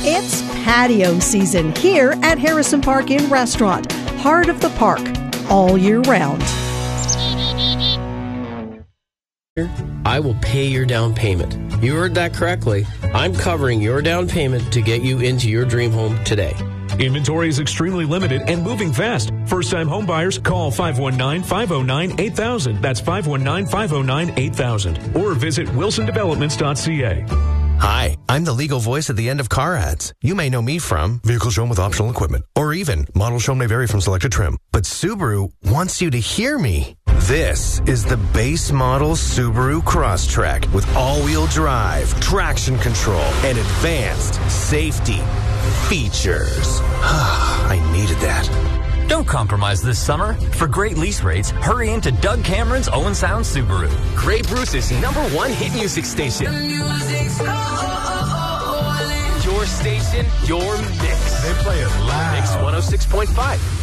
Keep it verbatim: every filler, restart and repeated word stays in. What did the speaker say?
It's patio season here at Harrison Park Inn Restaurant, heart of the park, all year round. I will pay your down payment. You heard that correctly. I'm covering your down payment to get you into your dream home today. Inventory is extremely limited and moving fast. First-time home buyers, call five one nine, five oh nine, eight thousand. That's five one nine, five oh nine, eight thousand. Or visit wilson developments dot c a. Hi, I'm the legal voice at the end of car ads. You may know me from vehicles shown with optional equipment, or even models shown may vary from selected trim. But Subaru wants you to hear me. This is the base model Subaru Crosstrek with all-wheel drive, traction control, and advanced safety features. I needed that. Don't compromise this summer. For great lease rates, hurry into Doug Cameron's Owen Sound Subaru. Grey Bruce's number one hit music station. Your station, your mix. They play it loud. Mix one oh six point five.